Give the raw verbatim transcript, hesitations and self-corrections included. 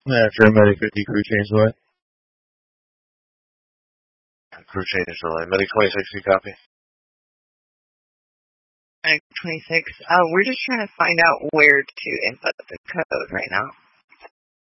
After Medic fifty, crew change what? Crew change delay. Medic twenty-six, you copy? Medic twenty-six. Uh, we're just trying to find out where to input the code right now.